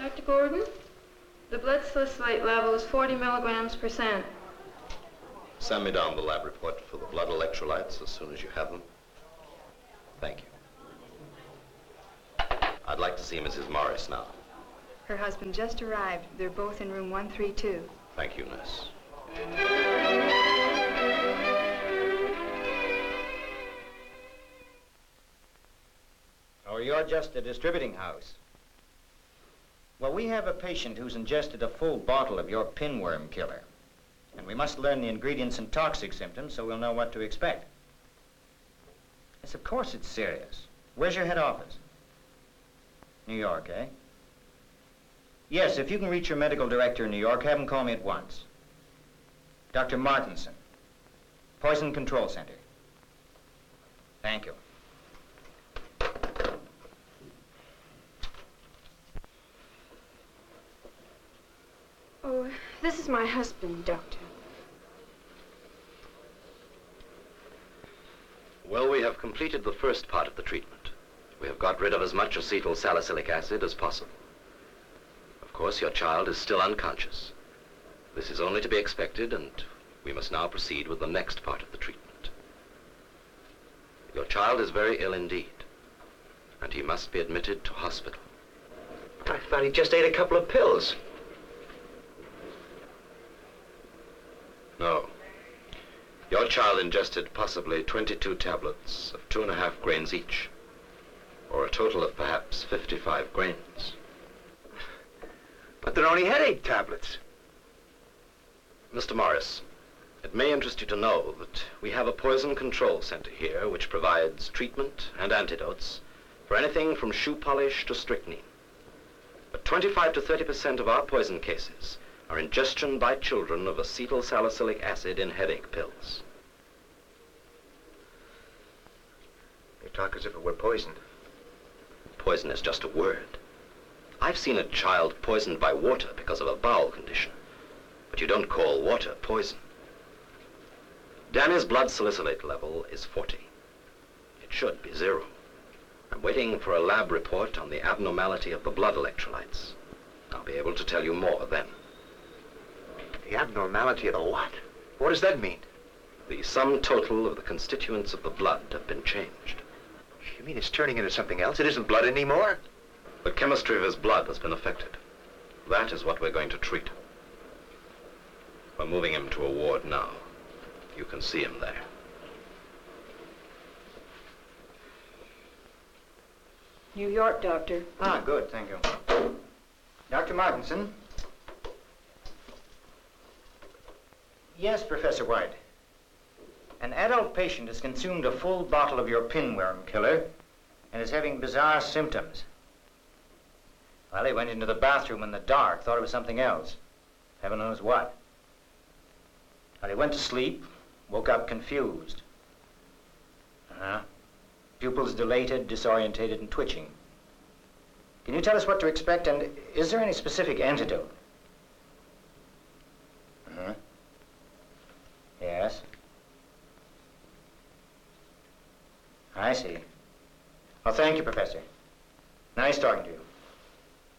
Dr. Gordon, the blood salicylate level is 40 milligrams percent. Send me down the lab report for the blood electrolytes as soon as you have them. Thank you. I'd like to see Mrs. Morris now. Her husband just arrived. They're both in room 132. Thank you, nurse. Oh, you're just a distributing house. Well, we have a patient who's ingested a full bottle of your pinworm killer. And we must learn the ingredients and toxic symptoms so we'll know what to expect. Yes, of course it's serious. Where's your head office? New York, eh? Yes, if you can reach your medical director in New York, have him call me at once. Dr. Martinson, Poison Control Center. Thank you. Oh, this is my husband, Doctor. Well, we have completed the first part of the treatment. We have got rid of as much acetyl salicylic acid as possible. Of course, your child is still unconscious. This is only to be expected, and we must now proceed with the next part of the treatment. Your child is very ill indeed, and he must be admitted to hospital. I thought he just ate a couple of pills. No. Your child ingested possibly 22 tablets of 2.5 grains each, or a total of perhaps 55 grains. But they're only headache tablets. Mr. Morris, it may interest you to know that we have a poison control center here which provides treatment and antidotes for anything from shoe polish to strychnine. But 25 to 30% of our poison cases are ingestion by children of acetyl salicylic acid in headache pills. You talk as if it were poison. Poison is just a word. I've seen a child poisoned by water because of a bowel condition, but you don't call water poison. Danny's blood salicylate level is 40. It should be 0. I'm waiting for a lab report on the abnormality of the blood electrolytes. I'll be able to tell you more then. The abnormality of the what? What does that mean? The sum total of the constituents of the blood have been changed. You mean it's turning into something else? It isn't blood anymore? The chemistry of his blood has been affected. That is what we're going to treat. We're moving him to a ward now. You can see him there. New York, Doctor. Ah, good, thank you. Dr. Martinson? Yes, Professor White. An adult patient has consumed a full bottle of your pinworm killer and is having bizarre symptoms. Well, he went into the bathroom in the dark, thought it was something else. Heaven knows what. Well, he went to sleep, woke up confused. Pupils dilated, disorientated, and twitching. Can you tell us what to expect, and is there any specific antidote? Yes. I see. Well, thank you, Professor. Nice talking to you.